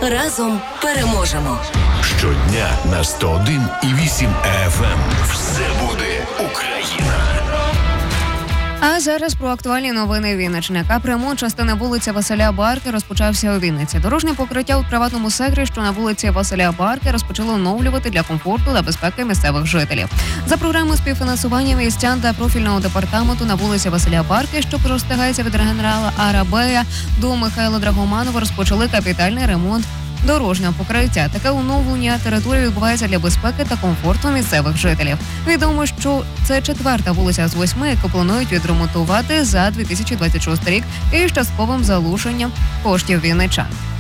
Разом переможемо. Щодня на 101,8 FM. Все буде Україна. А зараз про актуальні новини Вінниччини. Капремонт частини вулиці Василя Барки розпочався у Вінниці. Дорожнє покриття у приватному секторі, що на вулиці Василя Барки, розпочали оновлювати для комфорту та безпеки місцевих жителів. За програмою співфінансування містян та профільного департаменту на вулиці Василя Барки, що простягається від генерала Арабея до Михайла Драгоманова, розпочали капітальний ремонт дорожнього покриття. Таке оновлення території відбувається для безпеки та комфорту місцевих жителів. Відомо, що це 4-та вулиця з 8, яку планують відремонтувати за 2026 рік із частковим залученням коштів вінничан.